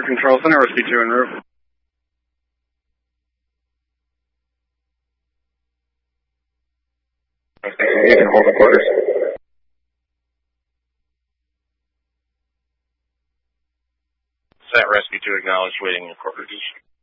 Control Center, Rescue 2 en route. You can hold the quarters. Set Rescue 2 acknowledged, waiting in quarters.